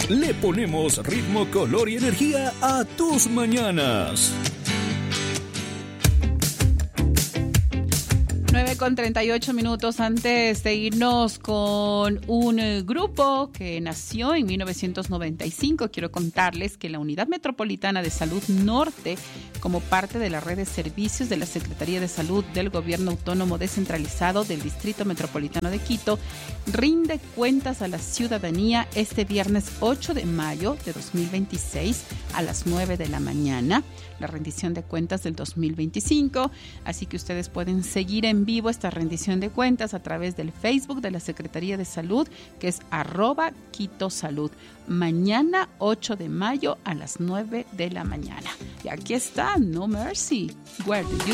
Le ponemos ritmo, color y energía a tus mañanas. 9:38 antes de irnos con un grupo que nació en 1995. Quiero contarles que la Unidad Metropolitana de Salud Norte, como parte de la red de servicios de la Secretaría de Salud del Gobierno Autónomo Descentralizado del Distrito Metropolitano de Quito, rinde cuentas a la ciudadanía este viernes 8 de mayo de 2026 a las 9 de la mañana. La rendición de cuentas del 2025, así que ustedes pueden seguir en vivo esta rendición de cuentas a través del Facebook de la Secretaría de Salud, que es @QuitoSalud. Mañana 8 de mayo a las 9 de la mañana. Y aquí está No Mercy, Where Do You